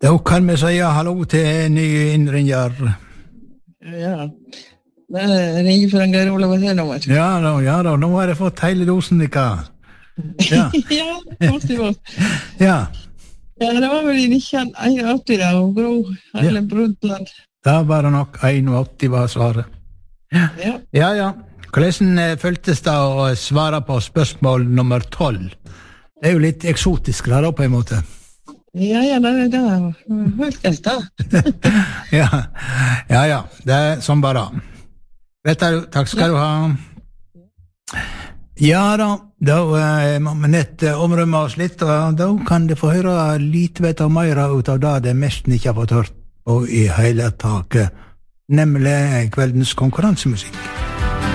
Da kan vi si hallo til nye innringer. Ja, det ringer fra Geir Olav Henover. Ja da, nå har jeg fått hele dosen ikke. Ja. Ja, godt. Ja, Ja, det var vel i 1981 da, og Gro Ellen Brundtland. da var det nok 81 var svaret. Ja. Ja. Hvordan føltes det å svare på spørsmål nummer 12? Det jo litt eksotisk da, på en måte. Ja, det var helt galt da. Ja, det sånn bare. Vet du, takk skal du ha. Ja da må vi nett omrømme oss litt, og da kan du få høre litt mer ut av det det mest ikke har fått hørt på i hele taket, nemlig kveldens konkurransemusikk.